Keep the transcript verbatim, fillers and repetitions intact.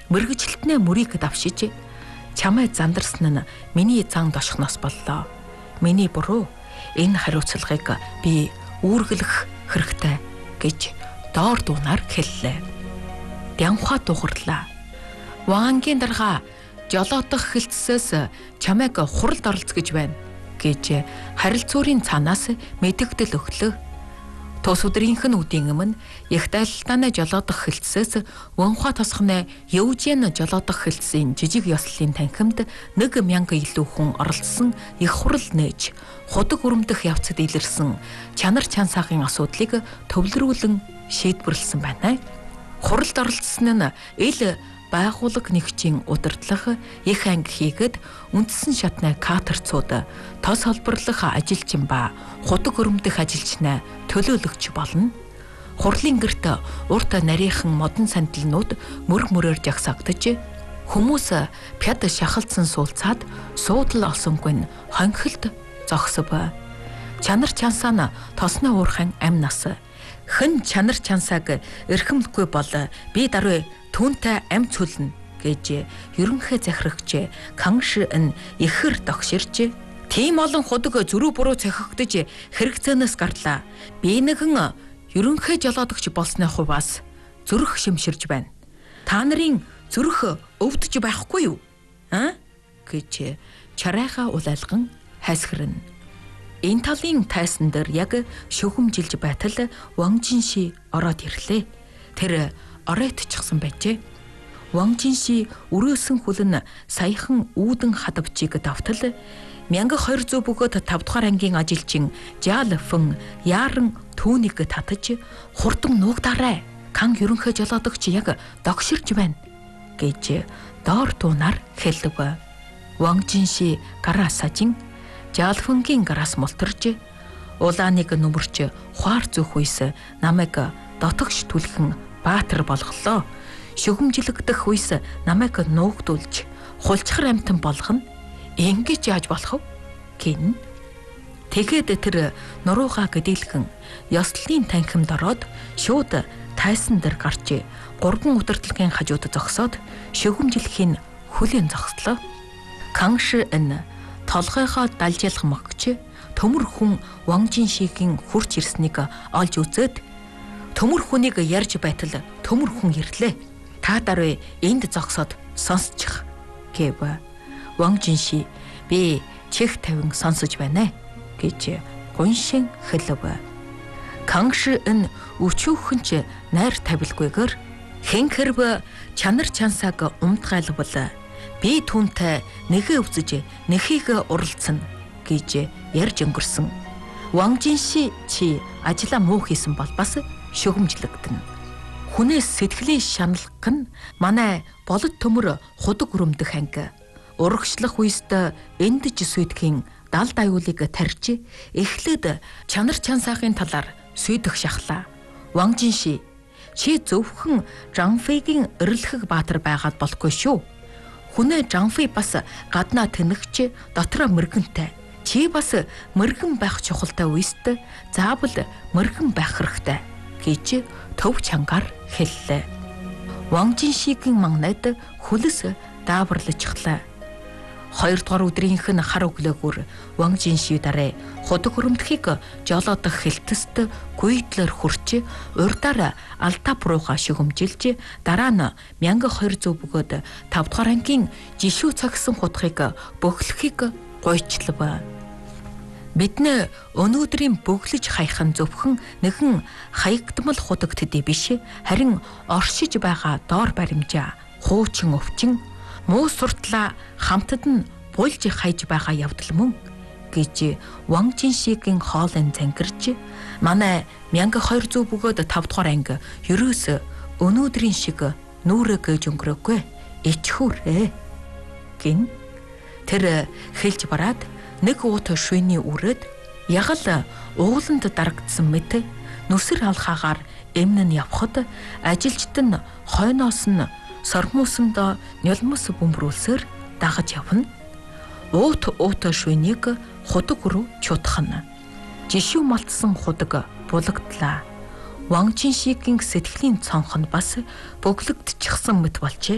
Мэргэжилтнээ мөрийг давшиж чамайг зандарсан нь миний зан дошхноос боллоо. Миний буруу. Энэ хариуцлагыг би үүргэлэх хэрэгтэй гэж доор дуунаар хэллээ. Дянхаа дугарлаа. Вангийн дарга жолоодох хэлцсээс чамайг хуралд оролц гэж байна гэж харилцуурийн цаанаас мэдэгдэл өглөө. Тус өдрийнх нь үдийн өмнө их дайлтааны жолоодох хэлцсээс Ванхаа тосхны Евжен жолоодох хэлтсийн жижиг ёслолын танхимд нэг мянга илүү хүн оролцсон их хурал нээж худаг өрөмдөх явцад илэрсэн чанар чансаагийн асуудлыг төвлөрүүлэн шийдвэрлсэн байна. Хуралд оролцсон нь ил байгууллага нэгжийн удирдлага их анги хийгээд үндсэн шатны катерцууд тос холборлох ажилчин ба худаг өрөмдөх ажилчнаа төлөөлөгч болно. Хурлын гэрт урт нарийнхан модон сандалнууд мөр мөрөөр жагсагдаж хүмүүс пяд шахалцсан суулцаад суудал олсонгүй нь хонхилд зогсов. Чанар чансаа нь тосны уурхайн амь нас. Хэн чанар чансааг эрхэмлэхгүй бол би даруй түүнтэй амь цөлнө гэж ерөнхий захирагч Канш нь ихэр догширч тийм олон худаг зөрүү буруу цохигдож хэрэгцээнээс гарлаа. Би нэгэн ерөнхий жолоодогч болсны хуваас зүрх шимширж байна. Та нарын зүрх өвдөж байхгүй юу? А? гэж чарайхаа улайлган хайсгэрнэ. Энэ талын тайсан дээр яг шүхэмжилж байтал Ван Жинши ороод ирлээ. Тэр оройтчихсан байжээ. Ван Жинши өрөөсөн хүлэн саяхан үүдэн хадавчийг давтал мянга хоёр зуун бөгөөд тав дахь ангийн ажилчин Жаал Фэн яаран түүнийг татаж хурдан нуугдаарай. Кан ерөнхий жолоодогч яг догширж байна гэж доор дуунаар хэлв. Ван Жинши гараа сажин Жаал Фэнгийн гараас мултарж улааныг нүмерч хуар зөөх үес намайг дотогш түлхэн баатар болголоо. Шүгэмжлэгдэх үес намайг нуугдуулж хулчхар амтан болгоно. Ингэж яаж болох вэ? Гин. Тэгээд тэр нуруугаа гэдэлгэн ёслолын танхимд ороод шууд тайсан дээр гарч гурван удирдлагын хажууд зогсоод шүгэмжлэхийн хүлээн зогслоо. Канш энэ толгойгоо далжуулах могч төмөр хүн Ван Жиншигийн хурц ирснийг олж үзээд төмөр хүнийг ярьж байтал төмөр хүн ирлээ. Та даруй энд зогсоод сонсчих гэв. Ван Жинши би чих тавин сонсож байна гэж гуншин хэлв. Канш энэ өчүүхэнч найр тавилгүйгээр хэн хэрв чанар чансааг умтгайлбал би түүнтэй нэгэ өвсөж нэхийг уралцсан гэж ярьж өнгөрсөн. Ван Жинши чи ажлаа муу хийсэн бол бас шүгэмжлэгдэнэ. Хүнээс сэтгэлийн шаналх нь манай болот төмөр худаг өрөмдөх анги. Урагшлах үест эндж сүйтгэхийн далд аюулыг тарьж эхлээд чанар чансаахын талаар сүйдэх шахлаа. Ван Жинши чи зөвхөн Жанфэгийн эрлэхэг баатар байгаад болохгүй шүү. Хүнээ Жанфэ бас гаднаа тэнэгч дотроо мөргөнтэй. Чи бас мөргөн байх чухалтай үест заавал мөргөн байх хэрэгтэй гэж төв чангаар хэллээ. Ван Жиншигийн мангнад хүлэс дааварлажглаа. Хоёрдугаар өдрийнх нь хар өглөөгөр Ван Жинши дараа худаг өрөмдөхийг жолоодох хэлтэст гүйдлэр хурч урдаар алтап руугаа шүгэмжилж дараа нь мянга хоёр зуун бөгөөд тав дахь ангийн жишүү цагсан хутгийг бөглөхийг гойчлав. Бидний өнөөдрийн бөглөж хайхан зөвхөн нэгэн хаягдмал худаг төдий биш, харин оршиж байгаа доор баримжаа хуучин өвчин муу суртлаа хамтад нь булж хайж байгаа явдал мөн гэж Ван Жиншигийн хоолын зангирч манай мянга хоёр зуун бөгөөд тав дахь анги ерөөс өнөөдрийн шиг нүрэ гэж өнгөрөөгүй ичхүүрээ гин. Тэр хэлж бараад нэг уут шүйний үрээд ягал ууланд дарагдсан мэт нүсэр алхаагаар эмн нь явхад ажилчид нь хойноос нь сормуусандо нялмас бөмбөрүүлсээр дагаж явна. Уут уут шүйнийг худаг руу чуудахна. Жишүү малтсан худаг булагдлаа. Ван Жиншигийн сэтгэлийн цонх нь бас бөглөгдчихсэн мэт болжээ.